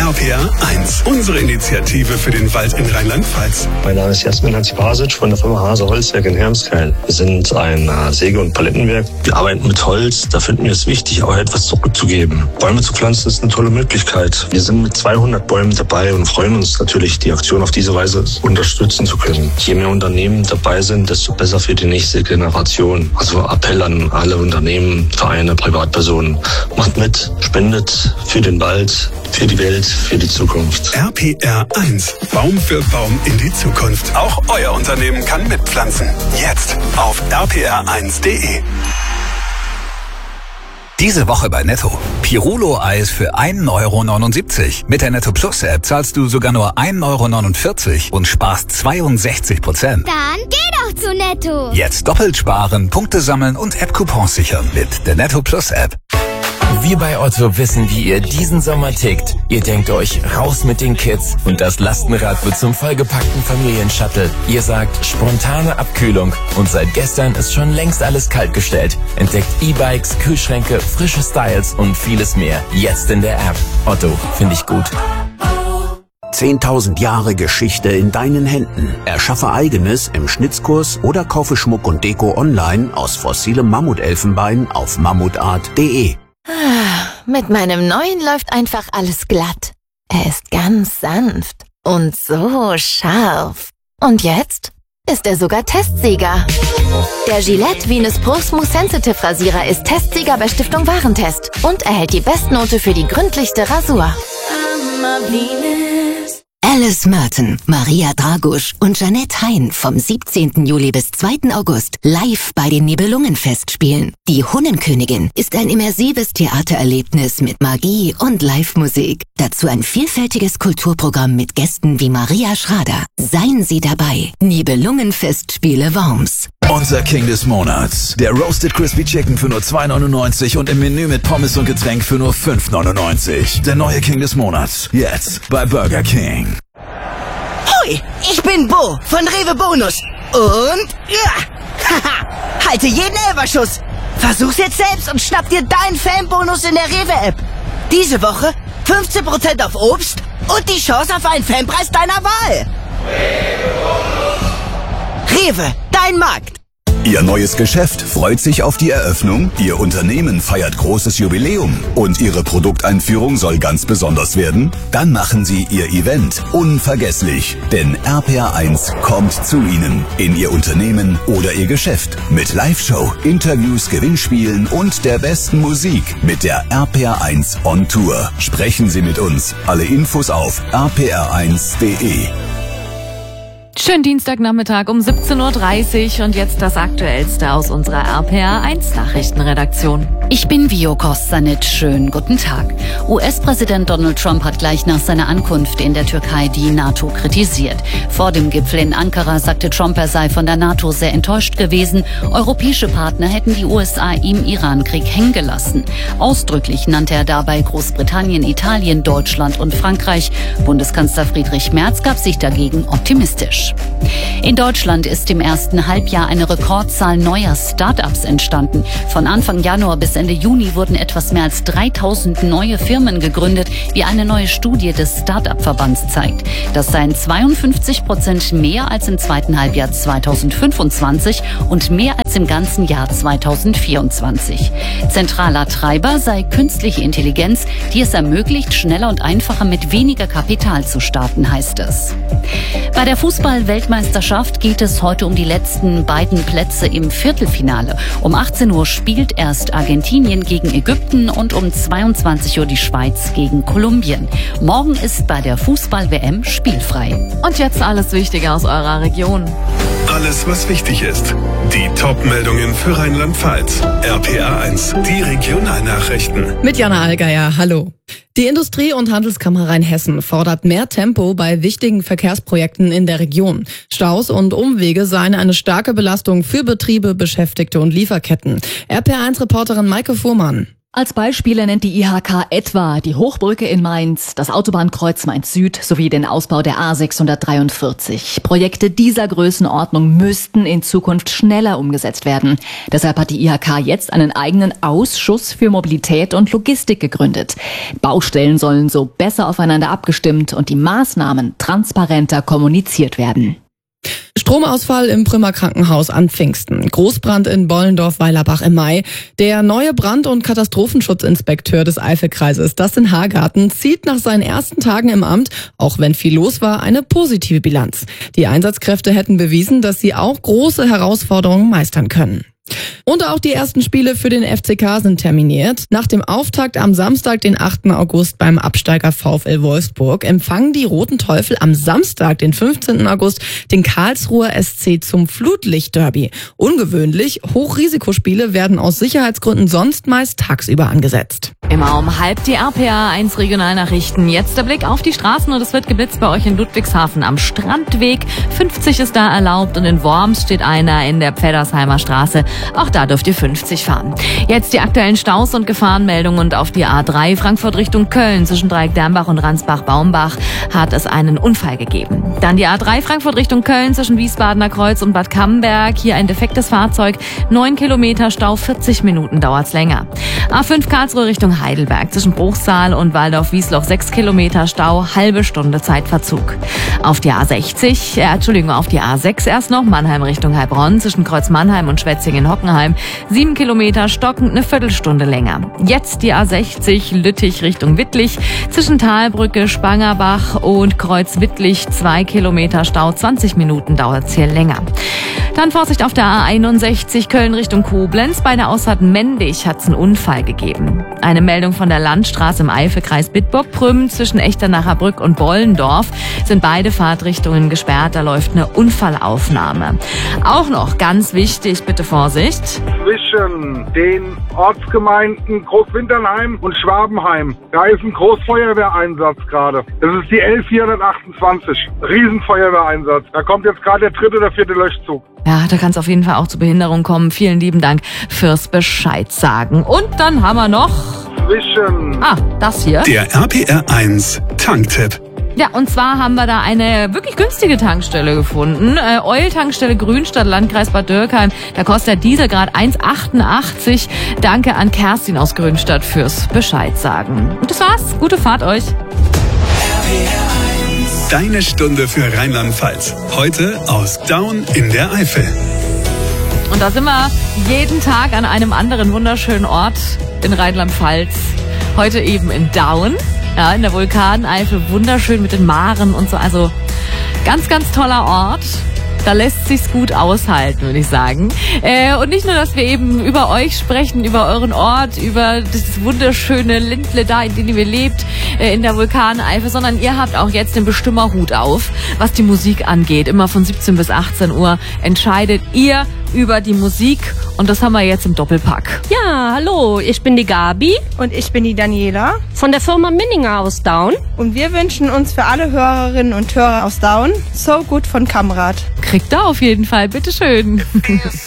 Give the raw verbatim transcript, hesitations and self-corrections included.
R P R eins, unsere Initiative für den Wald in Rheinland-Pfalz. Mein Name ist Jasmin Hatzibasic von der Firma Hase Holzwerk in Hermskeil. Wir sind ein Säge- und Palettenwerk. Wir arbeiten mit Holz. Da finden wir es wichtig, auch etwas zurückzugeben. Bäume zu pflanzen ist eine tolle Möglichkeit. Wir sind mit zweihundert Bäumen dabei und freuen uns natürlich, die Aktion auf diese Weise unterstützen zu können. Je mehr Unternehmen dabei sind, desto besser für die nächste Generation. Also Appell an alle Unternehmen, Vereine, Privatpersonen. Macht mit, spendet für den Wald, für die Welt, für die Zukunft. R P R eins. Baum für Baum in die Zukunft. Auch euer Unternehmen kann mitpflanzen. Jetzt auf r p r eins punkt d e. Diese Woche bei Netto. Pirulo-Eis für ein Euro neunundsiebzig. Mit der Netto Plus App zahlst du sogar nur ein Euro neunundvierzig und sparst zweiundsechzig Prozent. Dann geh doch zu Netto. Jetzt doppelt sparen, Punkte sammeln und App-Coupons sichern mit der Netto Plus App. Wir bei Otto wissen, wie ihr diesen Sommer tickt. Ihr denkt euch, raus mit den Kids und das Lastenrad wird zum vollgepackten Familienshuttle. Ihr sagt, spontane Abkühlung und seit gestern ist schon längst alles kaltgestellt. Entdeckt E-Bikes, Kühlschränke, frische Styles und vieles mehr. Jetzt in der App. Otto, finde ich gut. zehntausend Jahre Geschichte in deinen Händen. Erschaffe eigenes im Schnitzkurs oder kaufe Schmuck und Deko online aus fossilem Mammutelfenbein auf mammutart punkt d e. Mit meinem neuen läuft einfach alles glatt. Er ist ganz sanft und so scharf. Und jetzt ist er sogar Testsieger. Der Gillette Venus Pro Smooth Sensitive Rasierer ist Testsieger bei Stiftung Warentest und erhält die Bestnote für die gründlichste Rasur. Alice Merton, Maria Dragusch und Jeanette Hein vom siebzehnten Juli bis zweiten August live bei den Nibelungenfestspielen. Die Hunnenkönigin ist ein immersives Theatererlebnis mit Magie und Live-Musik. Dazu ein vielfältiges Kulturprogramm mit Gästen wie Maria Schrader. Seien Sie dabei. Nibelungenfestspiele Worms. Unser King des Monats. Der Roasted Crispy Chicken für nur zwei neunundneunzig und im Menü mit Pommes und Getränk für nur fünf neunundneunzig. Der neue King des Monats. Jetzt bei Burger King. Hoi, ich bin Bo von Rewe Bonus. Und ja, haha, halte jeden Elferschuss. Versuch's jetzt selbst und schnapp dir deinen Fanbonus in der Rewe-App. Diese Woche fünfzehn Prozent auf Obst und die Chance auf einen Fanpreis deiner Wahl. Rewe, dein Markt. Ihr neues Geschäft freut sich auf die Eröffnung, Ihr Unternehmen feiert großes Jubiläum und Ihre Produkteinführung soll ganz besonders werden? Dann machen Sie Ihr Event unvergesslich, denn R P R eins kommt zu Ihnen, in Ihr Unternehmen oder Ihr Geschäft mit Live-Show, Interviews, Gewinnspielen und der besten Musik mit der R P R eins On Tour. Sprechen Sie mit uns. Alle Infos auf r p r eins punkt d e. Schönen Dienstagnachmittag um siebzehn Uhr dreißig und jetzt das Aktuellste aus unserer R P R eins Nachrichtenredaktion. Ich bin Vio Kostanic. Schönen guten Tag. U S-Präsident Donald Trump hat gleich nach seiner Ankunft in der Türkei die NATO kritisiert. Vor dem Gipfel in Ankara sagte Trump, er sei von der NATO sehr enttäuscht gewesen. Europäische Partner hätten die U S A im Iran-Krieg hängen gelassen. Ausdrücklich nannte er dabei Großbritannien, Italien, Deutschland und Frankreich. Bundeskanzler Friedrich Merz gab sich dagegen optimistisch. In Deutschland ist im ersten Halbjahr eine Rekordzahl neuer Start-ups entstanden. Von Anfang Januar bis Ende Juni wurden etwas mehr als dreitausend neue Firmen gegründet, wie eine neue Studie des Start-up-Verbands zeigt. Das seien zweiundfünfzig Prozent mehr als im zweiten Halbjahr zweitausendfünfundzwanzig und mehr als im ganzen Jahr zweitausendvierundzwanzig. Zentraler Treiber sei künstliche Intelligenz, die es ermöglicht, schneller und einfacher mit weniger Kapital zu starten, heißt es. Bei der Fußball-Weltmeisterschaft geht es heute um die letzten beiden Plätze im Viertelfinale. Um achtzehn Uhr spielt erst Argentinien gegen Ägypten und um zweiundzwanzig Uhr die Schweiz gegen Kolumbien. Morgen ist bei der Fußball-W M spielfrei. Und jetzt alles Wichtige aus eurer Region. Alles, was wichtig ist. Die Top-Meldungen für Rheinland-Pfalz. R P R eins, die Regionalnachrichten. Mit Jana Allgeier, hallo. Die Industrie- und Handelskammer Rheinhessen fordert mehr Tempo bei wichtigen Verkehrsprojekten in der Region. Staus und Umwege seien eine starke Belastung für Betriebe, Beschäftigte und Lieferketten. R P R eins-Reporterin Maike Fuhrmann. Als Beispiele nennt die I H K etwa die Hochbrücke in Mainz, das Autobahnkreuz Mainz Süd sowie den Ausbau der A sechshundertdreiundvierzig. Projekte dieser Größenordnung müssten in Zukunft schneller umgesetzt werden. Deshalb hat die I H K jetzt einen eigenen Ausschuss für Mobilität und Logistik gegründet. Baustellen sollen so besser aufeinander abgestimmt und die Maßnahmen transparenter kommuniziert werden. Stromausfall im Prümmer Krankenhaus an Pfingsten. Großbrand in Bollendorf-Weilerbach im Mai. Der neue Brand- und Katastrophenschutzinspekteur des Eifelkreises, Dustin Hagarten, zieht nach seinen ersten Tagen im Amt, auch wenn viel los war, eine positive Bilanz. Die Einsatzkräfte hätten bewiesen, dass sie auch große Herausforderungen meistern können. Und auch die ersten Spiele für den F C K sind terminiert. Nach dem Auftakt am Samstag, den achten August beim Absteiger VfL Wolfsburg, empfangen die Roten Teufel am Samstag, den fünfzehnten August, den Karlsruher S C zum Flutlicht-Derby. Ungewöhnlich, Hochrisikospiele werden aus Sicherheitsgründen sonst meist tagsüber angesetzt. Immer um halb die R P R eins Regionalnachrichten. Jetzt der Blick auf die Straßen und es wird geblitzt bei euch in Ludwigshafen am Strandweg. fünfzig ist da erlaubt und in Worms steht einer in der Pfeddersheimer Straße. Auch da dürft ihr fünfzig fahren. Jetzt die aktuellen Staus und Gefahrenmeldungen und auf die A drei Frankfurt Richtung Köln zwischen Dreieck-Dermbach und Ransbach-Baumbach hat es einen Unfall gegeben. Dann die A drei Frankfurt Richtung Köln zwischen Wiesbadener Kreuz und Bad Camberg. Hier ein defektes Fahrzeug. neun Kilometer Stau, vierzig Minuten dauert's länger. A fünf Karlsruhe Richtung Heidelberg zwischen Bruchsal und Waldorf-Wiesloch sechs Kilometer Stau, halbe Stunde Zeitverzug. Auf die A sechzig, äh, Entschuldigung, auf die A sechs erst noch, Mannheim Richtung Heilbronn zwischen Kreuz Mannheim und Schwetzingen Hockenheim. Sieben Kilometer stockend, eine Viertelstunde länger. Jetzt die A sechzig Lüttich Richtung Wittlich. Zwischen Talbrücke, Spangerbach und Kreuz Wittlich zwei Kilometer Stau. zwanzig Minuten dauert's hier länger. Dann Vorsicht auf der A einundsechzig Köln Richtung Koblenz. Bei der Ausfahrt Mendig hat's einen Unfall gegeben. Eine Meldung von der Landstraße im Eifelkreis Bitburg-Prüm zwischen Echternacher Brück und Bollendorf sind beide Fahrtrichtungen gesperrt. Da läuft eine Unfallaufnahme. Auch noch ganz wichtig, bitte Vorsicht. Zwischen den Ortsgemeinden Großwinternheim und Schwabenheim, da ist ein Großfeuerwehreinsatz gerade. Das ist die L vierhundertachtundzwanzig. Riesenfeuerwehreinsatz. Da kommt jetzt gerade der dritte oder vierte Löschzug. Ja, da kann es auf jeden Fall auch zu Behinderung kommen. Vielen lieben Dank fürs Bescheid sagen. Und dann haben wir noch... Zwischen... Ah, das hier. Der R P R eins Tanktipp. Ja, und zwar haben wir da eine wirklich günstige Tankstelle gefunden. Äh, Oil-Tankstelle Grünstadt, Landkreis Bad Dürkheim. Da kostet der Diesel gerade eins achtundachtzig. Danke an Kerstin aus Grünstadt fürs Bescheid sagen. Und das war's. Gute Fahrt euch. Deine Stunde für Rheinland-Pfalz. Heute aus Daun in der Eifel. Und da sind wir jeden Tag an einem anderen wunderschönen Ort in Rheinland-Pfalz. Heute eben in Daun. Ja, in der Vulkaneifel, wunderschön mit den Maren und so. Also ganz, ganz toller Ort. Da lässt sich's gut aushalten, würde ich sagen. Äh, und nicht nur, dass wir eben über euch sprechen, über euren Ort, über das wunderschöne Ländle da, in dem ihr lebt, äh, in der Vulkaneifel, sondern ihr habt auch jetzt den Bestimmerhut auf, was die Musik angeht. Immer von siebzehn bis achtzehn Uhr entscheidet ihr über die Musik und das haben wir jetzt im Doppelpack. Ja, hallo, ich bin die Gabi. Und ich bin die Daniela. Von der Firma Minninger aus Daun. Und wir wünschen uns für alle Hörerinnen und Hörer aus Daun So Gut von Kamrat. Kriegt da auf jeden Fall, bitteschön.